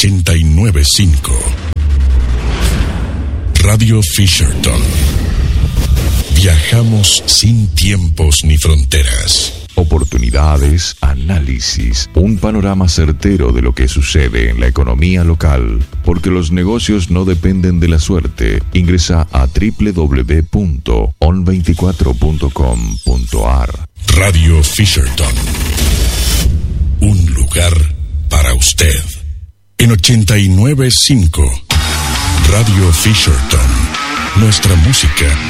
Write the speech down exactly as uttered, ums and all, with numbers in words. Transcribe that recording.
ochenta y nueve punto cinco. Radio Fisherton. Viajamos sin tiempos ni fronteras. Oportunidades, análisis, un panorama certero de lo que sucede en la economía local, porque los negocios no dependen de la suerte. Ingresa a doble u doble u doble u punto on veinticuatro punto com punto a r. Radio Fisherton. Un lugar para usted. En ochenta y nueve punto cinco. Radio Fisherton. Nuestra música